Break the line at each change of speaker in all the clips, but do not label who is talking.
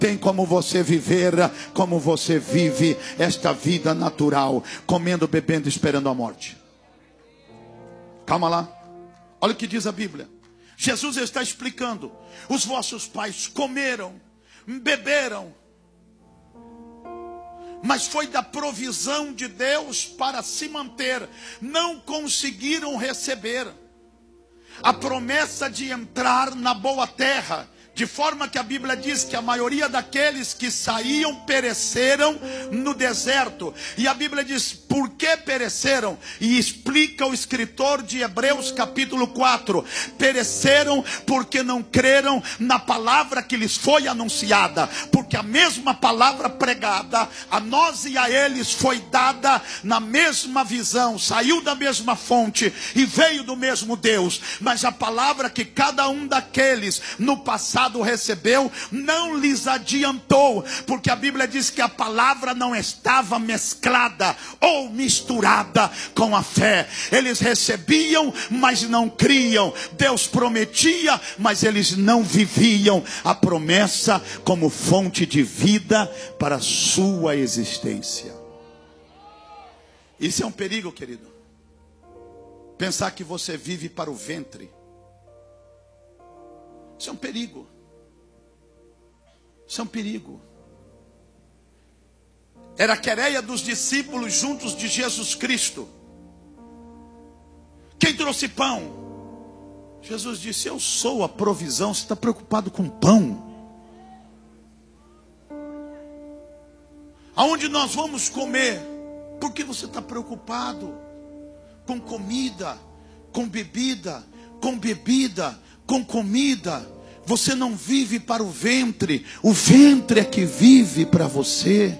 Tem como você viver como você vive esta vida natural, comendo, bebendo, esperando a morte. Calma lá. Olha o que diz a Bíblia. Jesus está explicando. Os vossos pais comeram, beberam, mas foi da provisão de Deus para se manter. Não conseguiram receber a promessa de entrar na boa terra. De forma que a Bíblia diz que a maioria daqueles que saíam pereceram no deserto. E a Bíblia diz, por que pereceram? E explica o escritor de Hebreus capítulo 4. Pereceram porque não creram na palavra que lhes foi anunciada. Porque a mesma palavra pregada a nós e a eles foi dada na mesma visão. Saiu da mesma fonte e veio do mesmo Deus. Mas a palavra que cada um daqueles no passado recebeu, não lhes adiantou, porque a Bíblia diz que a palavra não estava mesclada ou misturada com a fé. Eles recebiam, mas não criam. Deus prometia, mas eles não viviam a promessa como fonte de vida para a sua existência. Isso é um perigo, querido. Pensar que você vive para o ventre. Isso é um perigo. Isso é um perigo. Era a quereia dos discípulos juntos de Jesus Cristo. Quem trouxe pão? Jesus disse, eu sou a provisão. Você está preocupado com pão? Aonde nós vamos comer? Por que você está preocupado com comida, com bebida, com comida? Você não vive para o ventre é que vive para você.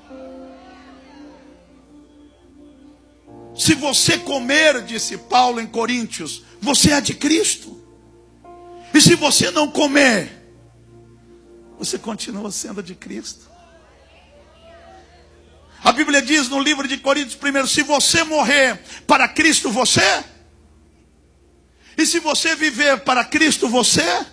Se você comer, disse Paulo em Coríntios, você é de Cristo. E se você não comer, você continua sendo de Cristo. A Bíblia diz no livro de Coríntios 1, se você morrer para Cristo, você? E se você viver para Cristo, você?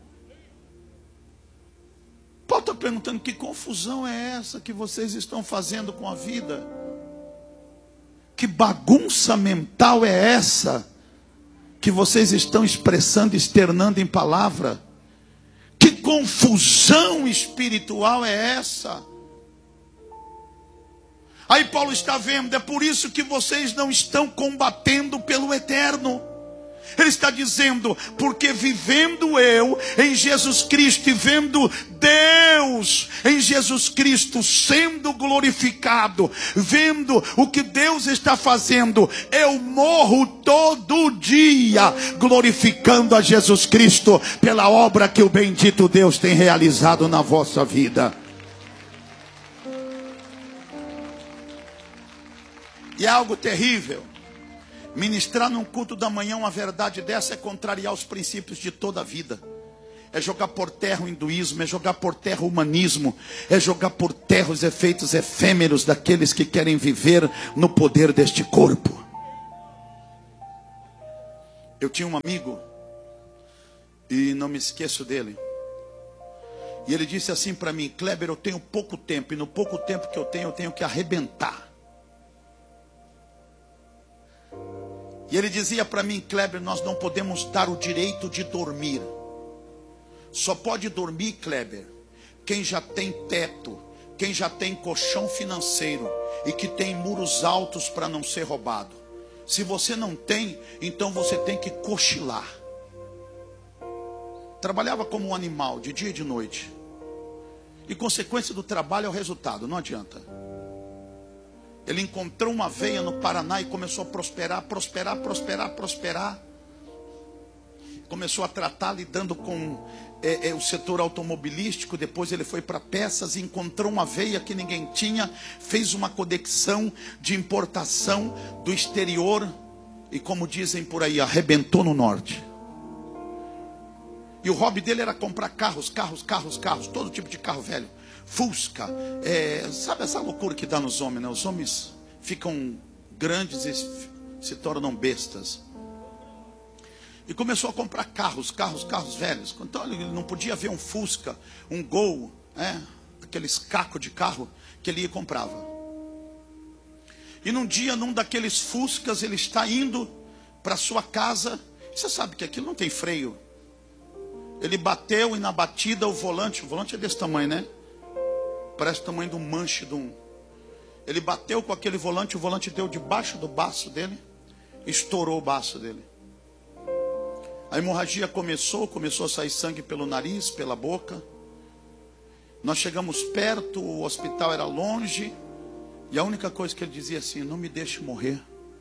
Paulo está perguntando, que confusão é essa que vocês estão fazendo com a vida? Que bagunça mental é essa que vocês estão expressando, externando em palavra? Que confusão espiritual é essa? Aí Paulo está vendo, é por isso que vocês não estão combatendo pelo eterno. Ele está dizendo, porque vivendo eu em Jesus Cristo e vendo Deus em Jesus Cristo sendo glorificado, vendo o que Deus está fazendo, eu morro todo dia glorificando a Jesus Cristo pela obra que o bendito Deus tem realizado na vossa vida. E é algo terrível. Ministrar num culto da manhã uma verdade dessa é contrariar os princípios de toda a vida. É jogar por terra o hinduísmo, é jogar por terra o humanismo, é jogar por terra os efeitos efêmeros daqueles que querem viver no poder deste corpo. Eu tinha um amigo, e não me esqueço dele. E ele disse assim para mim, Kleber, eu tenho pouco tempo, e no pouco tempo que eu tenho que arrebentar. E ele dizia para mim, Kleber, nós não podemos dar o direito de dormir. Só pode dormir, Kleber, quem já tem teto, quem já tem colchão financeiro e que tem muros altos para não ser roubado. Se você não tem, então você tem que cochilar. Trabalhava como um animal, de dia e de noite. E consequência do trabalho é o resultado, não adianta. Ele encontrou uma veia no Paraná e começou a prosperar. Começou a tratar, lidando com o setor automobilístico. Depois ele foi para peças e encontrou uma veia que ninguém tinha. Fez uma conexão de importação do exterior. E como dizem por aí, arrebentou no norte. E o hobby dele era comprar carros. Todo tipo de carro velho. Fusca, sabe essa loucura que dá nos homens, né? Os homens ficam grandes e se tornam bestas. E começou a comprar carros velhos. Então ele não podia ver um Fusca, um Gol, aqueles cacos de carro que ele ia e comprava. E num dia, num daqueles Fuscas, ele está indo para sua casa. Você sabe que aquilo não tem freio. Ele bateu e na batida o volante é desse tamanho, né? Parece o tamanho de um manche de um. Ele bateu com aquele volante, o volante deu debaixo do baço dele, estourou o baço dele. A hemorragia começou a sair sangue pelo nariz, pela boca. Nós chegamos perto, o hospital era longe, e a única coisa que ele dizia assim: não me deixe morrer,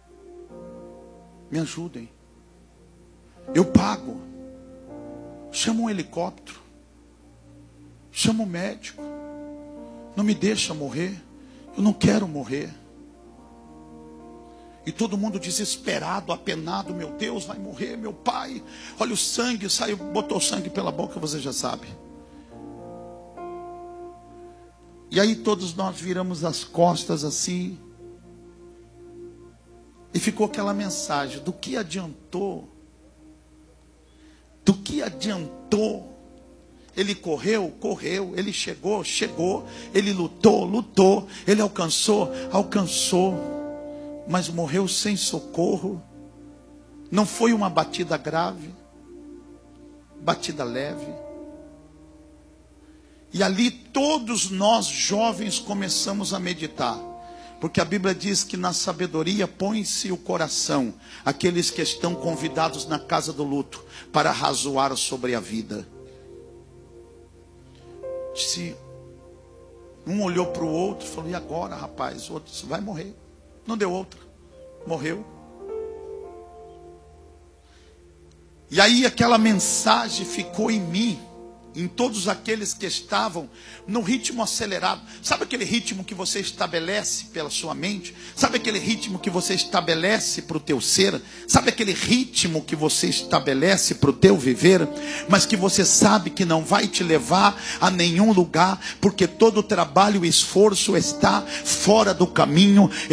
me ajudem, eu pago, chama um helicóptero, chama um médico, não me deixa morrer, eu não quero morrer. E todo mundo desesperado, apenado: meu Deus, vai morrer meu pai, olha o sangue, saiu, botou sangue pela boca, você já sabe. E aí todos nós viramos as costas assim, e ficou aquela mensagem: do que adiantou? Do que adiantou? Ele correu, ele chegou, ele lutou, ele alcançou, mas morreu sem socorro. Não foi uma batida grave, batida leve. E ali todos nós jovens começamos a meditar, porque a Bíblia diz que na sabedoria põe-se o coração, aqueles que estão convidados na casa do luto, para razoar sobre a vida. Se um olhou para o outro e falou: e agora, rapaz? O outro disse: vai morrer. Não deu outra, morreu. E aí aquela mensagem ficou em mim, em todos aqueles que estavam no ritmo acelerado. Sabe aquele ritmo que você estabelece pela sua mente? Sabe aquele ritmo que você estabelece para o teu ser? Sabe aquele ritmo que você estabelece para o teu viver? Mas que você sabe que não vai te levar a nenhum lugar, porque todo o trabalho e esforço está fora do caminho.